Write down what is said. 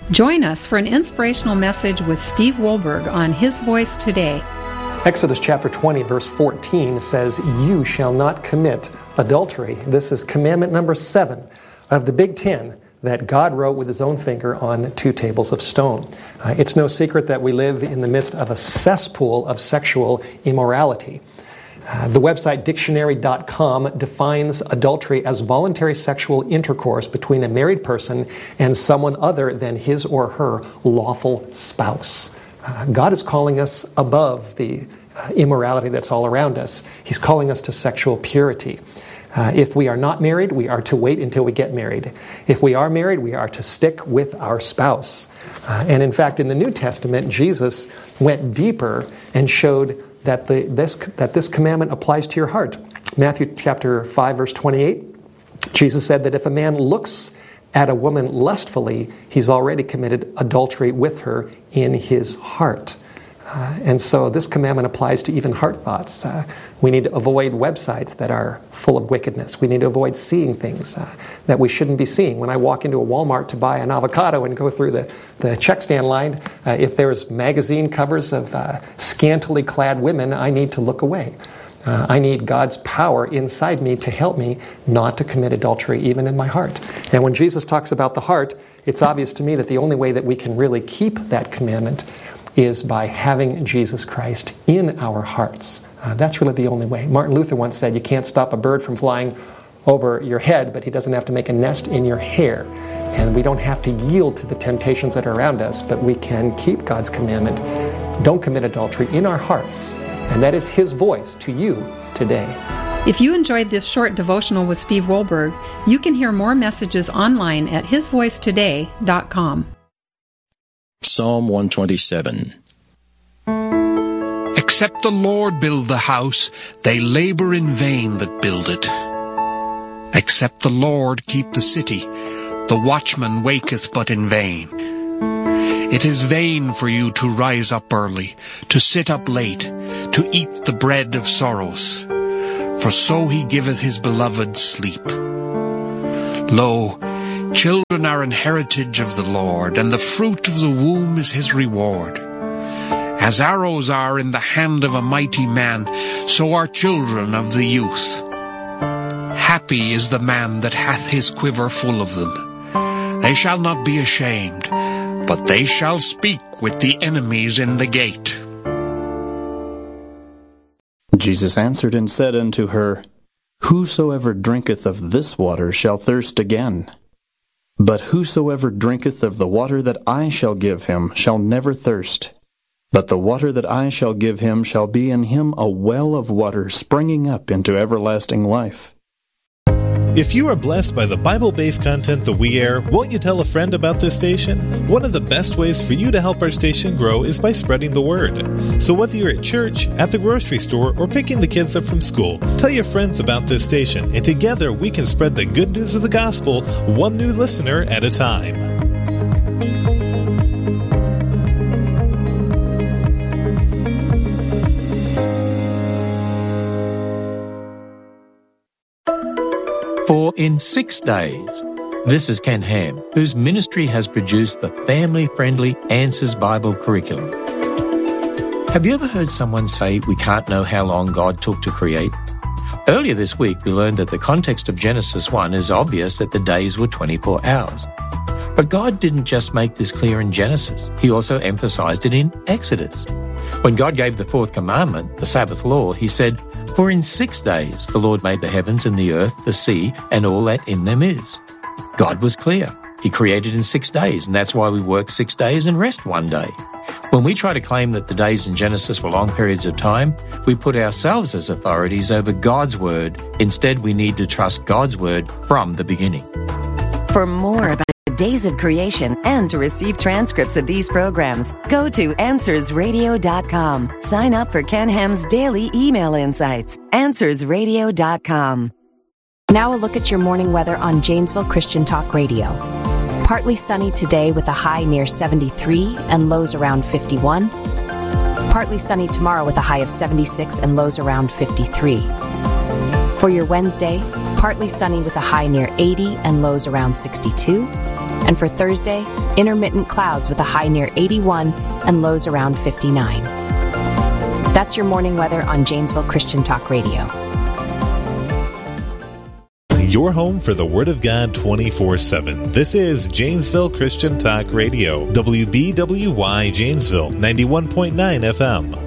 Join us for an inspirational message with Steve Wohlberg on His Voice Today. Exodus chapter 20, verse 14 says, "You shall not commit adultery." This is commandment number 7 of the Big Ten that God wrote with His own finger on 2 tables of stone. It's no secret that we live in the midst of a cesspool of sexual immorality. The website dictionary.com defines adultery as voluntary sexual intercourse between a married person and someone other than his or her lawful spouse. God is calling us above the immorality that's all around us. He's calling us to sexual purity. If we are not married, we are to wait until we get married. If we are married, we are to stick with our spouse. And in fact, in the New Testament, Jesus went deeper and showed that this commandment applies to your heart. Matthew chapter 5, verse 28, Jesus said that if a man looks at a woman lustfully, he's already committed adultery with her in his heart. And so this commandment applies to even heart thoughts. We need to avoid websites that are full of wickedness. We need to avoid seeing things that we shouldn't be seeing. When I walk into a Walmart to buy an avocado and go through the check stand line, if there's magazine covers of scantily clad women, I need to look away. I need God's power inside me to help me not to commit adultery even in my heart. And when Jesus talks about the heart, it's obvious to me that the only way that we can really keep that commandment is by having Jesus Christ in our hearts. That's really the only way. Martin Luther once said, you can't stop a bird from flying over your head, but he doesn't have to make a nest in your hair. And we don't have to yield to the temptations that are around us, but we can keep God's commandment, don't commit adultery, in our hearts. And that is His voice to you today. If you enjoyed this short devotional with Steve Wohlberg, you can hear more messages online at hisvoicetoday.com. Psalm 127. Except the Lord build the house, they labor in vain that build it. Except the Lord keep the city, the watchman waketh but in vain. It is vain for you to rise up early, to sit up late, to eat the bread of sorrows. For so he giveth his beloved sleep. Lo, children are an heritage of the Lord, and the fruit of the womb is his reward. As arrows are in the hand of a mighty man, so are children of the youth. Happy is the man that hath his quiver full of them. They shall not be ashamed, but they shall speak with the enemies in the gate. Jesus answered and said unto her, Whosoever drinketh of this water shall thirst again. But whosoever drinketh of the water that I shall give him shall never thirst. But the water that I shall give him shall be in him a well of water springing up into everlasting life. If you are blessed by the Bible-based content that we air, won't you tell a friend about this station? One of the best ways for you to help our station grow is by spreading the word. So whether you're at church, at the grocery store, or picking the kids up from school, tell your friends about this station, and together we can spread the good news of the gospel, one new listener at a time. For in 6 days. This is Ken Ham, whose ministry has produced the family-friendly Answers Bible curriculum. Have you ever heard someone say, we can't know how long God took to create? Earlier this week, we learned that the context of Genesis 1 is obvious that the days were 24 hours. But God didn't just make this clear in Genesis. He also emphasized it in Exodus. When God gave the 4th commandment, the Sabbath law, he said, For in 6 days the Lord made the heavens and the earth, the sea, and all that in them is. God was clear. He created in 6 days, and that's why we work 6 days and rest 1 day. When we try to claim that the days in Genesis were long periods of time, we put ourselves as authorities over God's word. Instead, we need to trust God's word from the beginning. For more about days of creation and to receive transcripts of these programs, go to AnswersRadio.com. Sign up for Ken Ham's daily email insights. AnswersRadio.com. Now a look at your morning weather on Janesville Christian Talk Radio. Partly sunny today with a high near 73 and lows around 51. Partly sunny tomorrow with a high of 76 and lows around 53. For your Wednesday, partly sunny with a high near 80 and lows around 62. And for Thursday, intermittent clouds with a high near 81 and lows around 59. That's your morning weather on Janesville Christian Talk Radio. Your home for the Word of God 24/7. This is Janesville Christian Talk Radio. WBWY Janesville, 91.9 FM.